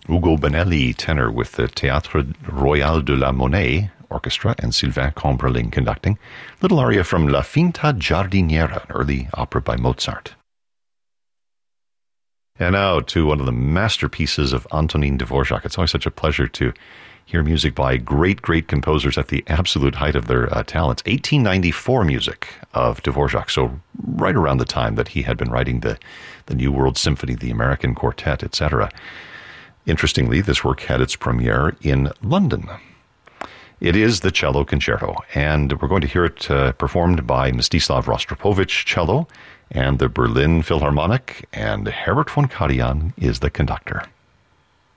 Ugo Bonelli, tenor, with the Théâtre Royal de la Monnaie Orchestra and Sylvain Combreling conducting. Little aria from La Finta Giardiniera, an early opera by Mozart. And now to one of the masterpieces of Antonin Dvorak. It's always such a pleasure to hear music by great, great composers at the absolute height of their talents. 1894 music of Dvorak, so right around the time that he had been writing the New World Symphony, the American Quartet, etc. Interestingly, this work had its premiere in London. It is the Cello Concerto, and we're going to hear it performed by Mstislav Rostropovich cello and the Berlin Philharmonic, and Herbert von Karajan is the conductor.